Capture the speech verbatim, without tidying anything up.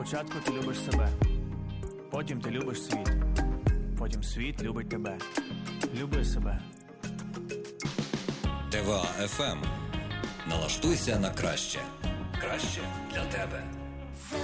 Спочатку ти любиш себе, потім ти любиш світ, потім світ любить тебе. Люби себе. ТВА еф ем. Налаштуйся на краще. Краще для тебе.